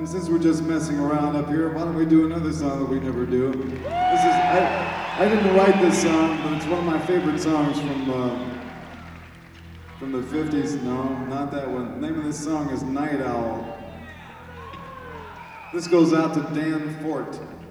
And since we're just messing around up here, why don't we do another song that we never do? I didn't write this song, but it's one of my favorite songs from the 50s. No, not that one. The name of this song is Night Owl. This goes out to Dan Fort.